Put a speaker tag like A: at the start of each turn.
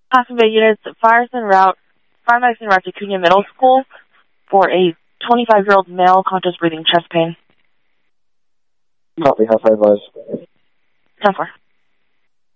A: Class of units, fire medicine route to Cunha Middle School for a 25-year-old male, conscious breathing, chest pain.
B: Copy, how 5 was?
A: 10-4.